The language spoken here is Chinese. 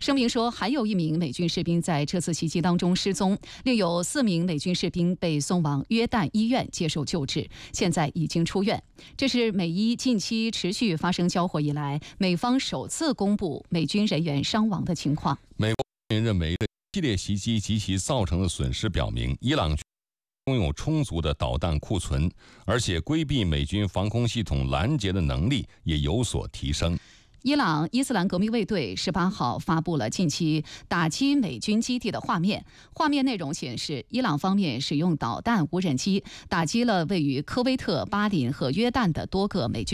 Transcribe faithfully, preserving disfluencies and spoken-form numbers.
声明说，还有一名美军士兵在这次袭击当中失踪，另有四名美军士兵被送往约旦医院接受救治，现在已经出院。这是美伊近期持续发生交火以来，美方首次公布美军人员伤亡的情况。 美国人认为，这系列袭击及其造成的损失表明，伊朗拥有充足的导弹库存，而且规避美军防空系统拦截的能力也有所提升。 伊朗伊斯兰革命卫队十八号发布了近期打击美军基地的画面，画面内容显示，伊朗方面使用导弹无人机打击了位于科威特、巴林和约旦的多个美军